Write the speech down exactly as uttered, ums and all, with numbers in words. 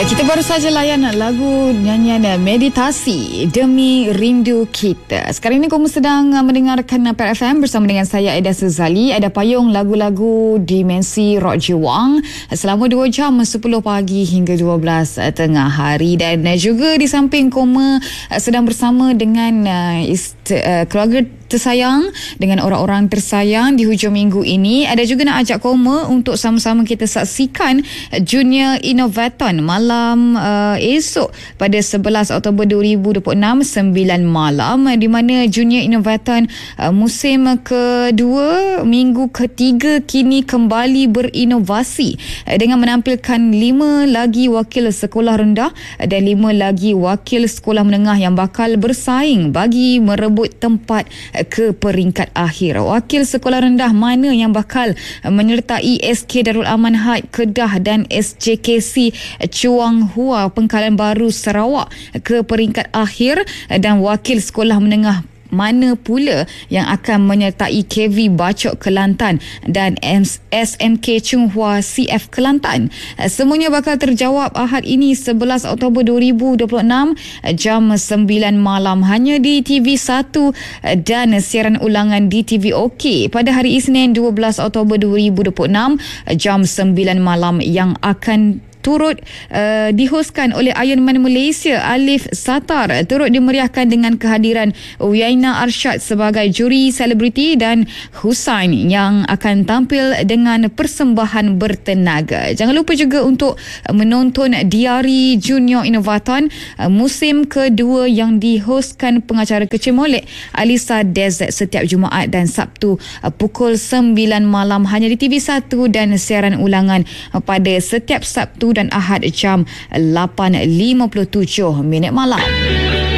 Kita baru saja layan lagu nyanyian Meditasi Demi Rindu Kita. Sekarang ini kamu sedang mendengarkan P R F M bersama dengan saya Aida Suzali. Ada payung lagu-lagu Dimensi Rock Jiwang selama dua jam, sepuluh pagi hingga dua belas tengah hari. Dan juga di samping koma sedang bersama dengan keluarga tersayang, dengan orang-orang tersayang di hujung minggu ini. Ada juga nak ajak koma untuk sama-sama kita saksikan Junior Innovathon malam uh, esok pada sebelas Oktober dua ribu dua puluh enam, sembilan malam, di mana Junior Innovathon uh, musim kedua, minggu ketiga kini kembali berinovasi uh, dengan menampilkan lima lagi wakil sekolah rendah dan lima lagi wakil sekolah menengah yang bakal bersaing bagi merebut tempat ke peringkat akhir. Wakil sekolah rendah mana yang bakal menyertai S K Darul Aman High Kedah dan S J K C Chuang Hua Pengkalan Baru Sarawak ke peringkat akhir, dan wakil sekolah menengah mana pula yang akan menyertai K V Bacok Kelantan dan S M K Chung Hua C F Kelantan. Semuanya bakal terjawab Ahad ini sebelas Oktober dua ribu dua puluh enam jam sembilan malam hanya di T V satu dan siaran ulangan di T V OK pada hari Isnin dua belas Oktober dua ribu dua puluh enam jam sembilan malam, yang akan turut uh, dihoskan oleh Iron Man Malaysia Alif Satar, turut dimeriahkan dengan kehadiran Wiyaina Arsyad sebagai juri selebriti dan Husain yang akan tampil dengan persembahan bertenaga. Jangan lupa juga untuk menonton Diari Junior Innovathon uh, musim kedua yang dihoskan pengacara kecil molek Alisa Dez setiap Jumaat dan Sabtu uh, pukul sembilan malam hanya di T V satu, dan siaran ulangan uh, pada setiap Sabtu dan Ahad jam lapan lima puluh tujuh minit malam.